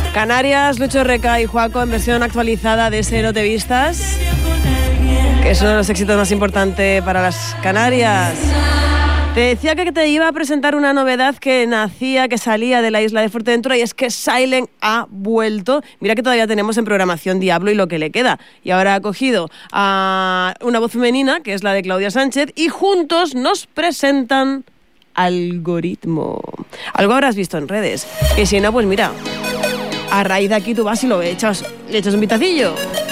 Canarias, Lucho Reca y Juaco en versión actualizada de ese No te vistas, que es uno de los éxitos más importantes para las Canarias. Te decía que te iba a presentar una novedad que salía de la isla de Fuerteventura, y es que Silent ha vuelto. Mira que todavía tenemos en programación Diablo y lo que le queda. Y ahora ha cogido a una voz femenina, que es la de Claudia Sánchez, y juntos nos presentan Algoritmo. Algo habrás visto en redes. Que si no, pues mira, a raíz de aquí tú vas y le echas un vistacillo.